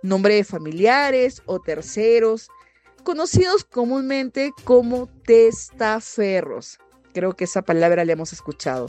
nombre de familiares o terceros, conocidos comúnmente como testaferros. Creo que esa palabra la hemos escuchado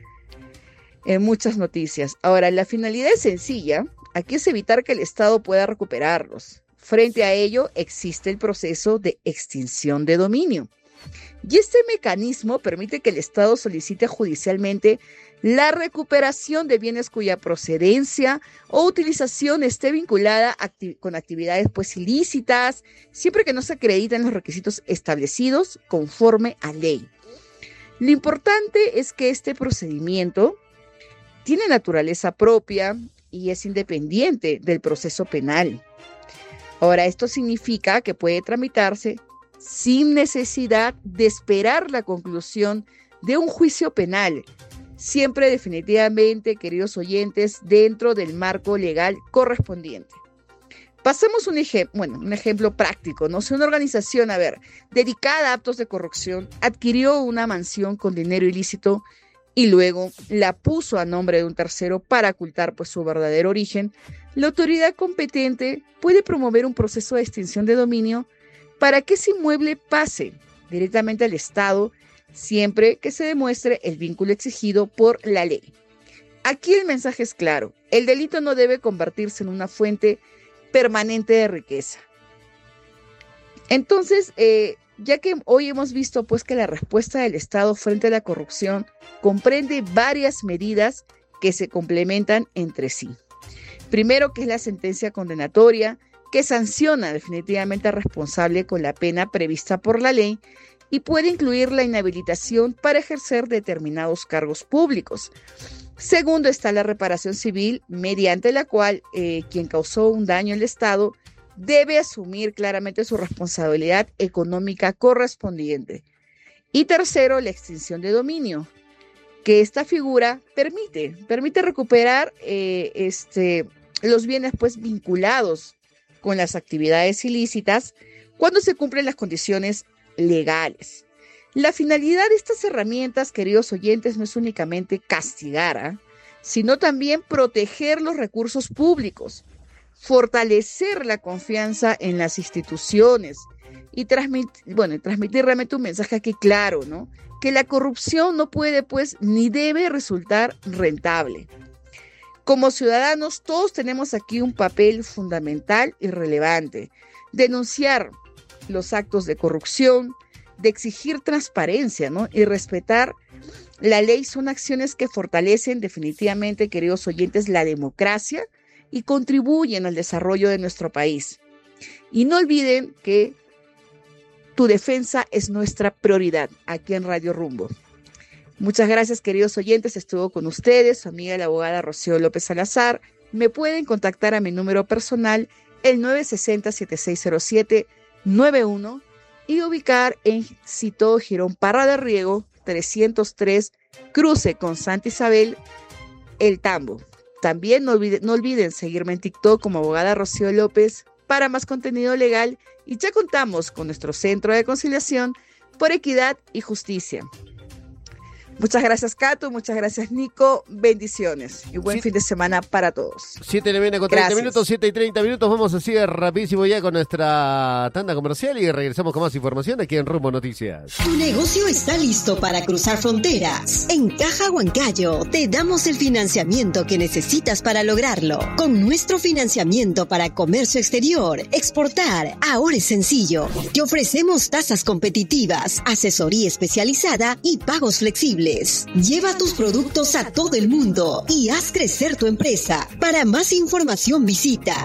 en muchas noticias. Ahora, la finalidad es sencilla. Aquí es evitar que el Estado pueda recuperarlos. Frente a ello, existe el proceso de extinción de dominio. Y este mecanismo permite que el Estado solicite judicialmente la recuperación de bienes cuya procedencia o utilización esté vinculada con actividades ilícitas, siempre que no se acrediten los requisitos establecidos conforme a ley. Lo importante es que este procedimiento tiene naturaleza propia y es independiente del proceso penal. Ahora, esto significa que puede tramitarse sin necesidad de esperar la conclusión de un juicio penal, siempre definitivamente, queridos oyentes, dentro del marco legal correspondiente. Pasemos un ejemplo práctico, ¿no? Si una organización, dedicada a actos de corrupción, adquirió una mansión con dinero ilícito y luego la puso a nombre de un tercero para ocultar su verdadero origen, la autoridad competente puede promover un proceso de extinción de dominio para que ese inmueble pase directamente al Estado, siempre que se demuestre el vínculo exigido por la ley. Aquí el mensaje es claro: el delito no debe convertirse en una fuente permanente de riqueza. Entonces, ya que hoy hemos visto que la respuesta del Estado frente a la corrupción comprende varias medidas que se complementan entre sí. Primero, que es la sentencia condenatoria, que sanciona definitivamente al responsable con la pena prevista por la ley y puede incluir la inhabilitación para ejercer determinados cargos públicos. Segundo, está la reparación civil, mediante la cual quien causó un daño al Estado debe asumir claramente su responsabilidad económica correspondiente. Y tercero, la extinción de dominio, que esta figura permite recuperar los bienes vinculados con las actividades ilícitas cuando se cumplen las condiciones legales. La finalidad de estas herramientas, queridos oyentes, no es únicamente castigar, sino también proteger los recursos públicos, fortalecer la confianza en las instituciones y transmitir realmente un mensaje aquí claro, ¿no? Que la corrupción no puede ni debe resultar rentable. Como ciudadanos, todos tenemos aquí un papel fundamental y relevante: denunciar los actos de corrupción, de exigir transparencia, ¿no? Y respetar la ley. Son acciones que fortalecen definitivamente, queridos oyentes, la democracia y contribuyen al desarrollo de nuestro país. Y no olviden que tu defensa es nuestra prioridad aquí en Radio Rumbo. Muchas gracias, queridos oyentes. Estuvo con ustedes su amiga la abogada Rocío López Salazar. Me pueden contactar a mi número personal, el 960-7607-91, y ubicar en Cito Girón Parra de Riego, 303, cruce con Santa Isabel, El Tambo. También no olviden seguirme en TikTok como abogada Rocío López para más contenido legal, y ya contamos con nuestro Centro de Conciliación por Equidad y Justicia. Muchas gracias, Cato. Muchas gracias, Nico. Bendiciones y buen fin de semana para todos. 7 de la mañana con 30 minutos, 7 y 30 minutos. Vamos así rapidísimo ya con nuestra tanda comercial y regresamos con más información aquí en Rumbo Noticias. Tu negocio está listo para cruzar fronteras. En Caja Huancayo te damos el financiamiento que necesitas para lograrlo. Con nuestro financiamiento para comercio exterior, exportar, ahora es sencillo. Te ofrecemos tasas competitivas, asesoría especializada y pagos flexibles. Lleva tus productos a todo el mundo y haz crecer tu empresa. Para más información visita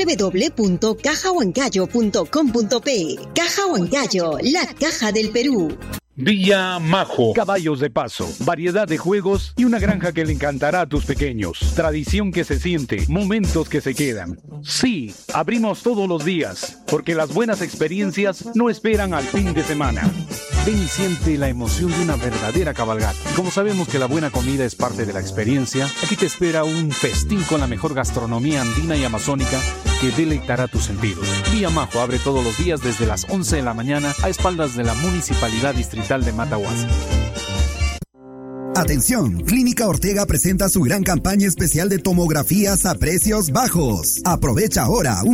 www.cajahuancayo.com.pe. Caja Huancayo, la caja del Perú. Villa Majo. Caballos de paso, variedad de juegos y una granja que le encantará a tus pequeños. Tradición que se siente, momentos que se quedan. Sí, abrimos todos los días, porque las buenas experiencias no esperan al fin de semana. Ven y siente la emoción de una verdadera cabalgata. Como sabemos que la buena comida es parte de la experiencia, aquí te espera un festín con la mejor gastronomía andina y amazónica que deleitará tus sentidos. Villa Majo abre todos los días desde las 11 de la mañana a espaldas de la Municipalidad Distrital de Matahuasi. Atención, Clínica Ortega presenta su gran campaña especial de tomografías a precios bajos. Aprovecha ahora